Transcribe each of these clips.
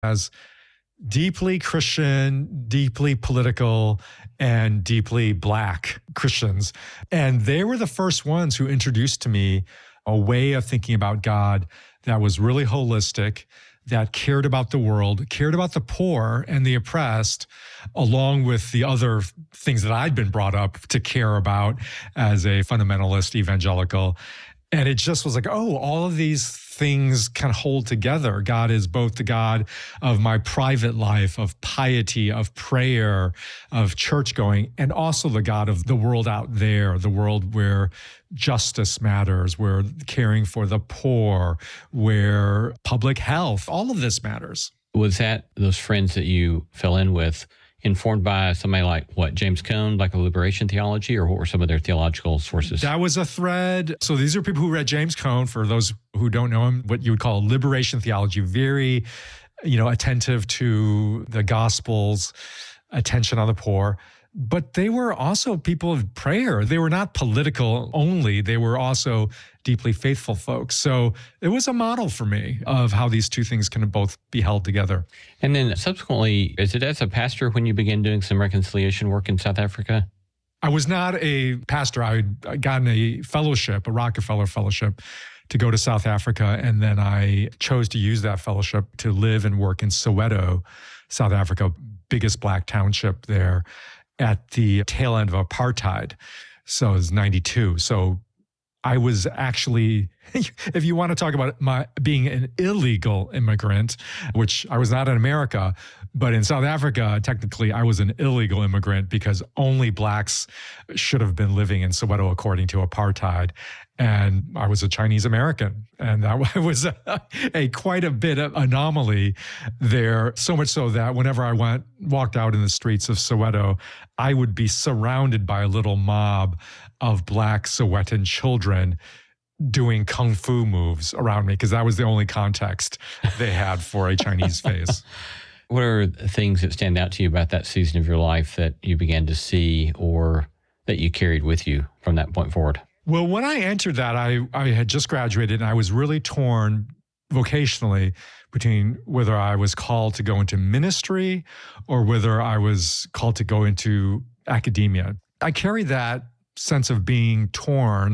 as deeply Christian, deeply political, and deeply Black Christians. And they were the first ones who introduced to me a way of thinking about God that was really holistic, that cared about the world, cared about the poor and the oppressed, along with the other things that I'd been brought up to care about as a fundamentalist evangelical. And it just was like, oh, all of these things kind of hold together. God is both the God of my private life, of piety, of prayer, of church going, and also the God of the world out there, the world where justice matters, where caring for the poor, where public health, all of this matters. Was that those friends that you fell in with informed by somebody like, James Cone, like a liberation theology, or what were some of their theological sources? That was a thread. So these are people who read James Cone, for those who don't know him, what you would call liberation theology, very, attentive to the Gospels, attention on the poor. But they were also people of prayer. They were not political only. They were also deeply faithful folks. So it was a model for me of how these two things can both be held together. And then subsequently, is it as a pastor when you began doing some reconciliation work in South Africa? I was not a pastor. I had gotten a fellowship, a Rockefeller Fellowship, to go to South Africa. And then I chose to use that fellowship to live and work in Soweto, South Africa, biggest Black township there, at the tail end of apartheid. So it was 92. So I was actually, if you want to talk about my being an illegal immigrant, which I was not in America, but in South Africa, technically I was an illegal immigrant because only Blacks should have been living in Soweto according to apartheid. And I was a Chinese American. And that was a quite a bit of anomaly there. So much so that whenever I walked out in the streets of Soweto, I would be surrounded by a little mob of Black Sowetan children doing kung fu moves around me, because that was the only context they had for a Chinese face. What are things that stand out to you about that season of your life that you began to see or that you carried with you from that point forward? Well, when I entered that, I had just graduated, and I was really torn vocationally between whether I was called to go into ministry or whether I was called to go into academia. I carried that sense of being torn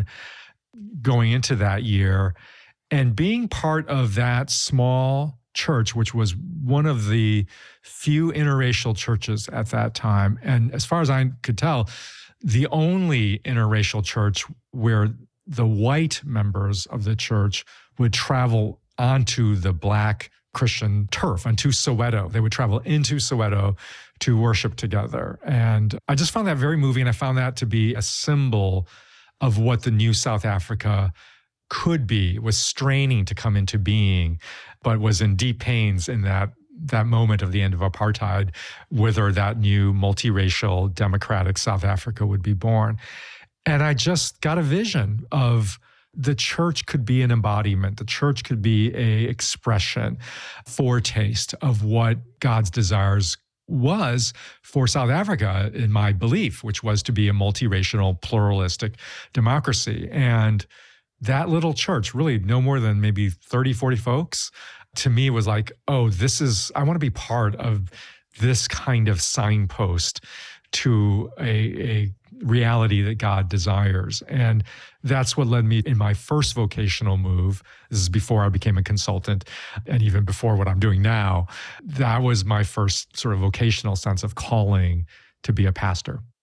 going into that year, and being part of that small church, which was one of the few interracial churches at that time. And as far as I could tell, the only interracial church where the white members of the church would travel onto the Black Christian turf, onto Soweto. They would travel into Soweto to worship together. And I just found that very moving. I found that to be a symbol of what the new South Africa could be. It was straining to come into being, but was in deep pains in that moment of the end of apartheid, whether that new multiracial democratic South Africa would be born. And I just got a vision of the church could be an embodiment. The church could be a expression, foretaste of what God's desires was for South Africa, in my belief, which was to be a multiracial, pluralistic democracy. And that little church, really no more than maybe 30, 40 folks, to me was like, oh, I want to be part of this kind of signpost to a reality that God desires. And that's what led me in my first vocational move. This is before I became a consultant and even before what I'm doing now. That was my first sort of vocational sense of calling to be a pastor.